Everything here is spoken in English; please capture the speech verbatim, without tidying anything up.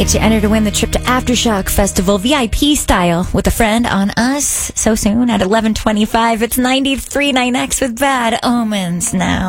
Get you entered to win the trip to Aftershock Festival V I P style with a friend on us so soon at eleven twenty-five. It's ninety-three point nine X with Bad Omens now.